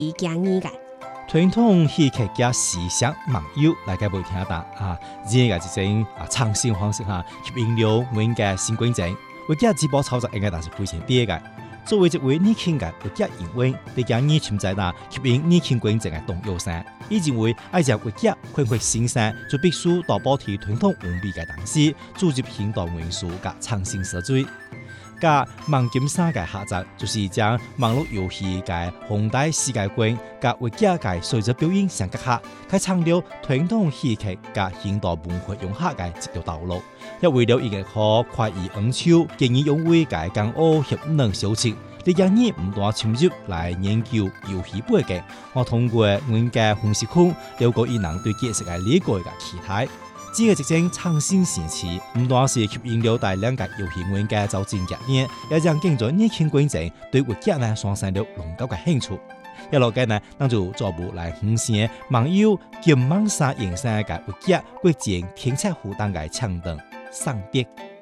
建議嘅。 傳統戲劇嘅思想網友大家會聽到啊，呢個這種創新方式吸引了每個新觀眾。為咗直播操作應該係非常啲嘅。作為一位年輕嘅為咗演員，你嘅熱情在哪吸引年輕觀眾嘅動搖性？以認為愛將為咗開闊先生，就必須多保持傳統文美嘅東西，注入現代元素嘅創新色彩。甲網金三嘅下集就是將網絡遊戲嘅宏大世界觀，甲為咗嘅隨着表演相結合，開創了傳統戲劇甲現代文化融合嘅一條道路。亦為了一個可快意恩仇、見義勇為嘅港澳協能小情，你讓你唔斷深入來研究遊戲背景，我通過我嘅分析庫，了解伊人對角色嘅理解嘅期待。這個即種創新形式，唔單是吸引了大量嘅遊戲玩家走進劇院，也讓更多年輕觀眾對活劇呢產生了濃厚嘅興趣。一路嘅呢，咱就逐步來分析網友金網三影山嘅活劇，國際輕策負擔嘅強等上別。